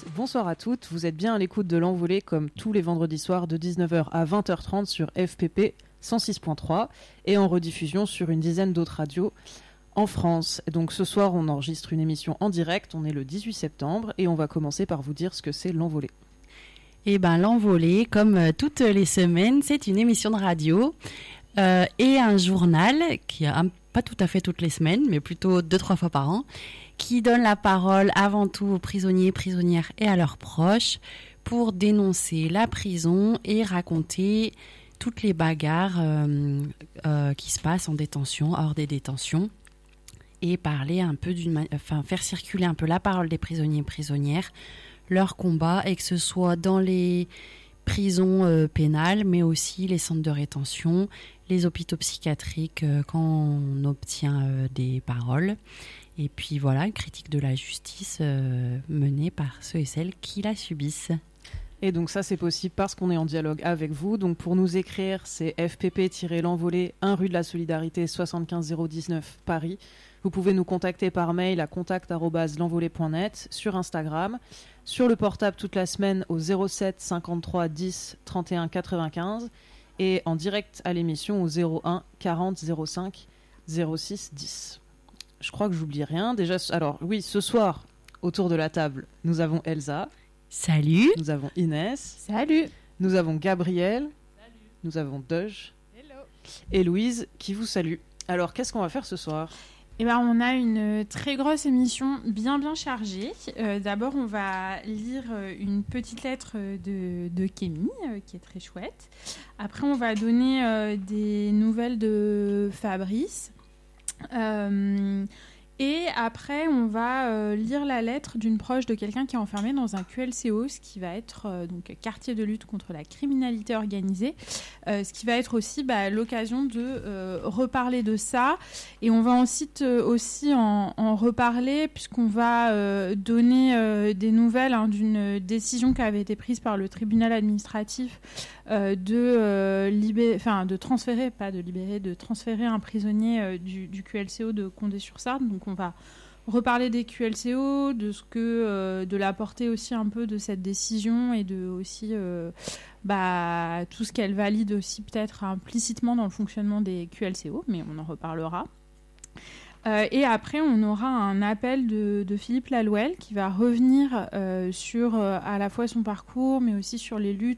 bonsoir à toutes. Vous êtes bien à l'écoute de l'Envolée comme tous les vendredis soirs de 19h à 20h30 sur FPP 106.3 et en rediffusion sur une dizaine d'autres radios en France. Donc ce soir, on enregistre une émission en direct. On est le 18 septembre et on va commencer par vous dire ce que c'est l'Envolée. Eh ben, l'Envolée, comme toutes les semaines, c'est une émission de radio et un journal qui a pas tout à fait toutes les semaines, mais plutôt 2-3 fois par an, qui donne la parole avant tout aux prisonniers, prisonnières et à leurs proches pour dénoncer la prison et raconter toutes les bagarres qui se passent en détention, hors des détentions, et parler un peu faire circuler un peu la parole des prisonniers et prisonnières, leur combat, et que ce soit dans les prisons pénales, mais aussi les centres de rétention, les hôpitaux psychiatriques quand on obtient des paroles. Et puis voilà, une critique de la justice menée par ceux et celles qui la subissent. Et donc ça, c'est possible parce qu'on est en dialogue avec vous. Donc pour nous écrire, c'est FPP-l'Envolée, 1 rue de la Solidarité, 75 019 Paris. Vous pouvez nous contacter par mail à contact@lenvolée.net, sur Instagram, sur le portable toute la semaine au 07 53 10 31 95 et en direct à l'émission au 01 40 05 06 10. Je crois que j'oublie rien. Déjà, alors oui, ce soir, autour de la table, nous avons Elsa. Salut. Nous avons Inès. Salut. Nous avons Gabriel. Salut. Nous avons Deuge. Hello. Et Louise qui vous salue. Alors, qu'est-ce qu'on va faire ce soir ? Eh ben, on a une très grosse émission bien chargée. D'abord, on va lire une petite lettre de Kémy, qui est très chouette. Après, on va donner des nouvelles de Fabrice. Et après, on va lire la lettre d'une proche de quelqu'un qui est enfermé dans un QLCO, ce qui va être donc quartier de lutte contre la criminalité organisée, ce qui va être aussi l'occasion de reparler de ça. Et on va ensuite aussi en reparler, puisqu'on va donner des nouvelles d'une décision qui avait été prise par le tribunal administratif de transférer un prisonnier du QLCO de Condé-sur-Sarthe. Donc on va reparler des QLCO, de la portée aussi un peu de cette décision et de aussi tout ce qu'elle valide aussi peut-être implicitement dans le fonctionnement des QLCO, mais on en reparlera. Et après, on aura un appel de Philippe Lalouel qui va revenir sur à la fois son parcours, mais aussi sur les luttes